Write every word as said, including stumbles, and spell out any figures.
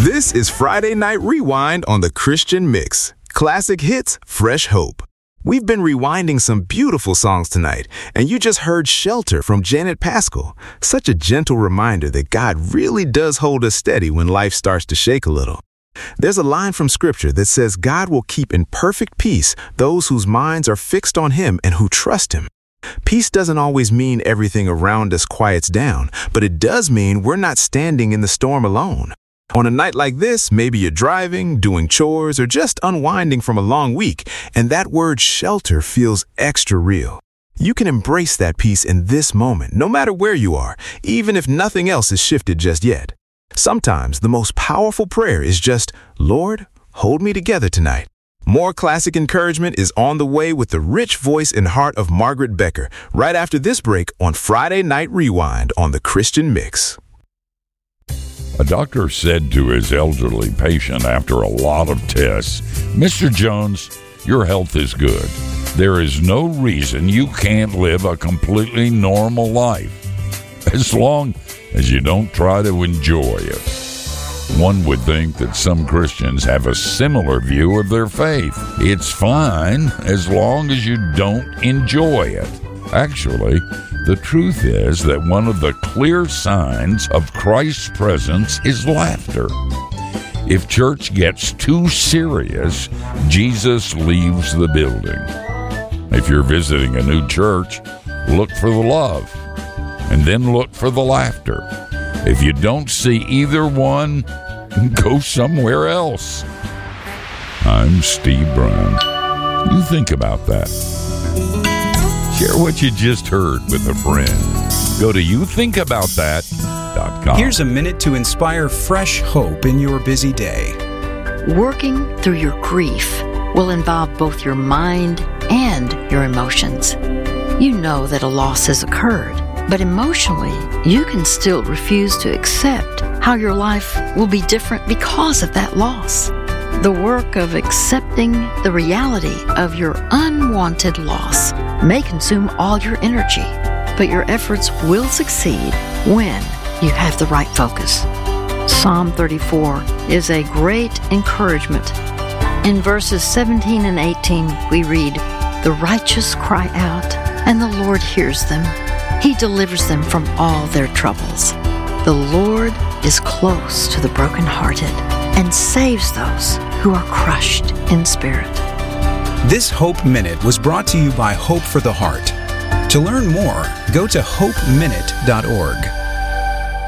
This is Friday Night Rewind on the Christian Mix. Classic hits, fresh hope. We've been rewinding some beautiful songs tonight, and you just heard Shelter from Janet Paschal. Such a gentle reminder that God really does hold us steady when life starts to shake a little. There's a line from Scripture that says God will keep in perfect peace those whose minds are fixed on Him and who trust Him. Peace doesn't always mean everything around us quiets down, but it does mean we're not standing in the storm alone. On a night like this, maybe you're driving, doing chores, or just unwinding from a long week, and that word shelter feels extra real. You can embrace that peace in this moment, no matter where you are, even if nothing else has shifted just yet. Sometimes the most powerful prayer is just, Lord, hold me together tonight. More classic encouragement is on the way with the rich voice and heart of Margaret Becker, right after this break on Friday Night Rewind on the Christian Mix. A doctor said to his elderly patient after a lot of tests, Mister Jones, your health is good. There is no reason you can't live a completely normal life, as long as you don't try to enjoy it. One would think that some Christians have a similar view of their faith. It's fine as long as you don't enjoy it. Actually, the truth is that one of the clear signs of Christ's presence is laughter. If church gets too serious, Jesus leaves the building. If you're visiting a new church, look for the love, and then look for the laughter. If you don't see either one, go somewhere else. I'm Steve Brown. You think about that. Share what you just heard with a friend. Go to you think about that dot com. Here's a minute to inspire fresh hope in your busy day. Working through your grief will involve both your mind and your emotions. You know that a loss has occurred, but emotionally, you can still refuse to accept how your life will be different because of that loss. The work of accepting the reality of your unwanted loss may consume all your energy, but your efforts will succeed when you have the right focus. Psalm thirty-four is a great encouragement. In verses seventeen and eighteen, we read, "The righteous cry out, and the Lord hears them. He delivers them from all their troubles. The Lord is close to the brokenhearted and saves those who are crushed in spirit." This Hope Minute was brought to you by Hope for the Heart. To learn more, go to hope minute dot org.